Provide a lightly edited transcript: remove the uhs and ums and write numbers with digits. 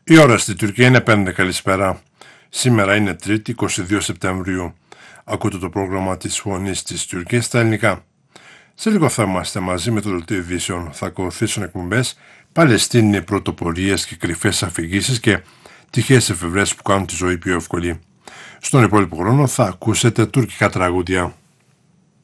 Η ώρα στη Τουρκία είναι 5. Καλησπέρα. Σήμερα είναι 3η 22 Σεπτεμβρίου. Ακούτε το πρόγραμμα της Φωνής της Τουρκίας στα ελληνικά. Σε λίγο θα είμαστε μαζί με το Δελτίο Ειδήσεων. Θα ακολουθήσουν εκπομπές Παλαιστίνοι, πρωτοπορίες και κρυφές αφηγήσεις και τυχαίες εφευρέσεις που κάνουν τη ζωή πιο εύκολη. Στον υπόλοιπο χρόνο θα ακούσετε τουρκικά τραγούδια.